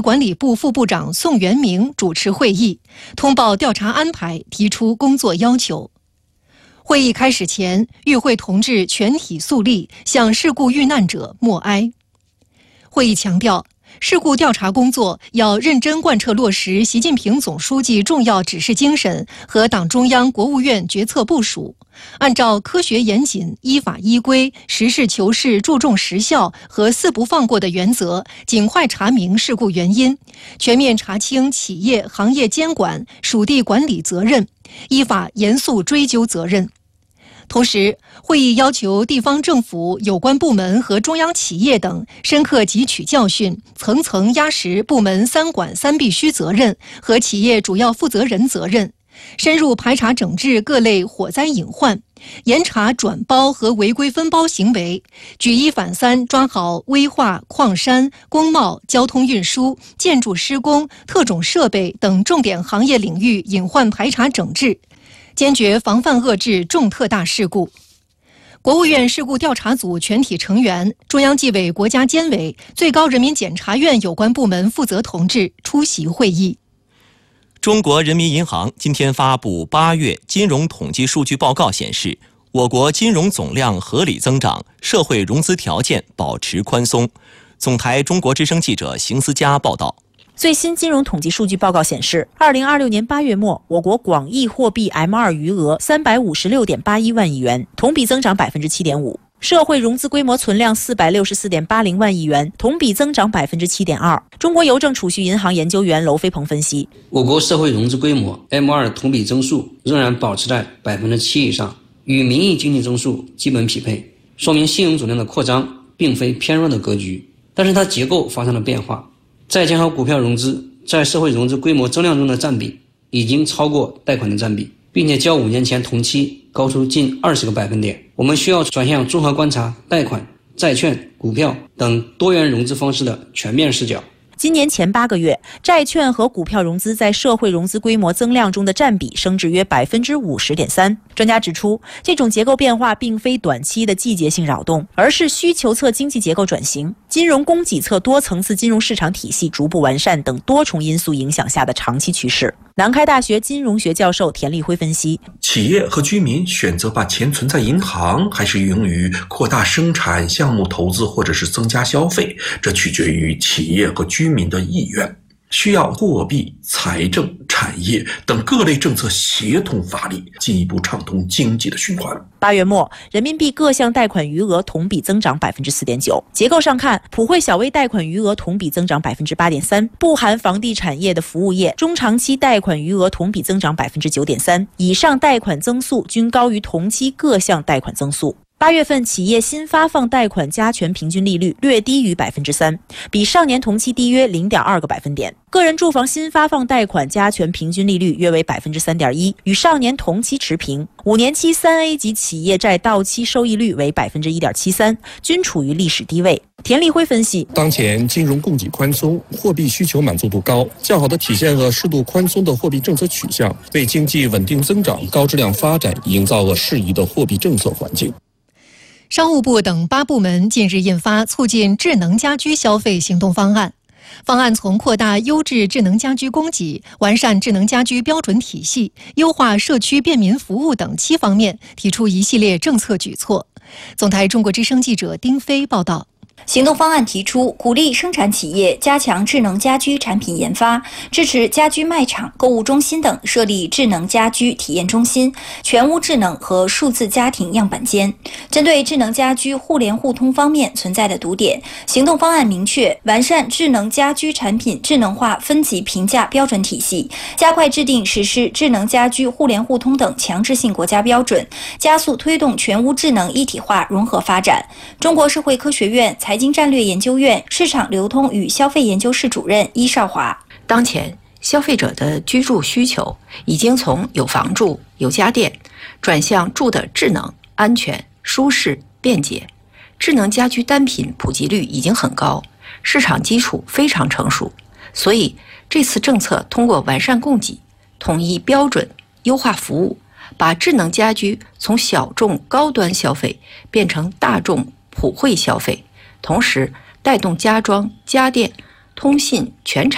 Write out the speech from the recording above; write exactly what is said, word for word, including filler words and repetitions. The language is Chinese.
管理部副部长宋元明主持会议，通报调查安排，提出工作要求。会议开始前，与会同志全体肃立，向事故遇难者默哀。会议强调，事故调查工作要认真贯彻落实习近平总书记重要指示精神和党中央、国务院决策部署，按照科学严谨、依法依规、实事求是、注重实效和四不放过的原则，尽快查明事故原因，全面查清企业、行业监管、属地管理责任，依法严肃追究责任。同时，会议要求地方政府有关部门和中央企业等深刻汲取教训，层层压实部门三管三必须责任和企业主要负责人责任，深入排查整治各类火灾隐患，严查转包和违规分包行为，举一反三抓好危化、矿山、工贸、交通运输、建筑施工、特种设备等重点行业领域隐患排查整治，坚决防范遏制重特大事故。国务院事故调查组全体成员、中央纪委国家监委、最高人民检察院有关部门负责同志出席会议。 中国人民银行今天发布八月金融统计数据报告显示，我国金融总量合理增长，社会融资条件保持宽松。总台中国之声记者邢思佳报道。 最新金融统计数据报告显示，二零二六年八月末，我国广义货币 M 二 余额三百五十六点八一万亿元，同比增长百分之七点五。社会融资规模存量四百六十四点八零万亿元，同比增长百分之七点二。中国邮政储蓄银行研究员娄飞鹏分析， 我国社会融资规模 M 二 同比增速仍然保持在百分之七以上，与名义经济增速基本匹配，说明信用总量的扩张并非偏弱的格局，但是它结构发生了变化。债券和股票融资在社会融资规模增量中的占比已经超过贷款的占比，并且较五年前同期高出近二十个百分点。我们需要转向综合观察贷款、债券、股票等多元融资方式的全面视角。 今年前八个月，债券和股票融资在社会融资规模增量中的占比升至约百分之五十点三。专家指出，这种结构变化并非短期的季节性扰动，而是需求侧经济结构转型、金融供给侧多层次金融市场体系逐步完善等多重因素影响下的长期趋势。南开大学金融学教授田立辉分析， 企业和居民选择把钱存在银行，还是用于扩大生产项目投资或者是增加消费，这取决于企业和居民的意愿，需要货币、财政、产业等各类政策协同发力，进一步畅通经济的循环。 八月末，人民币各项贷款余额同比增长百分之四点九。结构上看，普惠小微贷款余额同比增长百分之八点三，不含房地产业的服务业中长期贷款余额同比增长百分之九点三，以上贷款增速均高于同期各项贷款增速。八月份企业新发放贷款加权平均利率略低于百分之三，比上年同期低约零点二个百分点。个人住房新发放贷款加权平均利率约为百分之三点一，与上年同期持平。五年期三 A 级企业债到期收益率为百分之一点七三，均处于历史低位。田立辉分析， 当前金融供给宽松，货币需求满足度高，较好的体现了适度宽松的货币政策取向，为经济稳定增长、高质量发展营造了适宜的货币政策环境。 商务部等八部门近日印发促进智能家居消费行动方案。方案从扩大优质智能家居供给、完善智能家居标准体系、优化社区便民服务等七方面提出一系列政策举措。总台中国之声记者丁飞报道。 行动方案提出，鼓励生产企业加强智能家居产品研发，支持家居卖场、购物中心等设立智能家居体验中心、全屋智能和数字家庭样板间。针对智能家居互联互通方面存在的堵点，行动方案明确完善智能家居产品智能化分级评价标准体系，加快制定实施智能家居互联互通等强制性国家标准，加速推动全屋智能一体化融合发展。中国社会科学院财经战略研究院市场流通与消费研究室主任伊少华， 当前消费者的居住需求已经从有房住、有家电转向住的智能、安全、舒适、便捷。智能家居单品普及率已经很高，市场基础非常成熟，所以这次政策通过完善供给、统一标准、优化服务，把智能家居从小众高端消费变成大众普惠消费，同时带动家装、家电、通信全产